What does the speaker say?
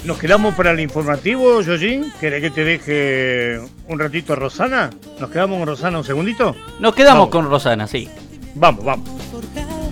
¿Nos quedamos para el informativo, Yoyin? ¿Querés que te deje un ratito a Rosana? ¿Nos quedamos con Rosana un segundito? Nos quedamos con Rosana, sí. Vamos.